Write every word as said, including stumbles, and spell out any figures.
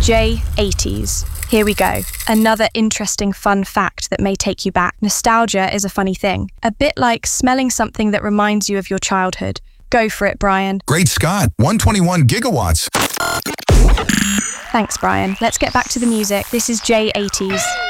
J eighties. Here we go. Another interesting fun fact that may take you back. Nostalgia is a funny thing. A bit like smelling something that reminds you of your childhood. Go for it, Brian. Great Scott, one hundred twenty-one gigawatts. Thanks, Brian. Let's get back to the music. This is J eighties.